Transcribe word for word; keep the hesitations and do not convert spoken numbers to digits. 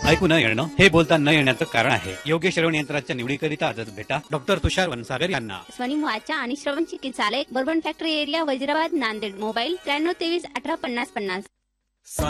ऐकू न येणं हे बोलता न येण्याचं कारण आहे. योग्य श्रवण यंत्राच्या निवडीकरिता आजच भेटा डॉक्टर तुषार वनसागर यांना. स्वनिमवाच्या आणि श्रवण चिकित्सालय bourbon factory area वैजराबाद Nanded. Mobile त्र्याण्णव तेवीस अठरा पन्नास पन्नास.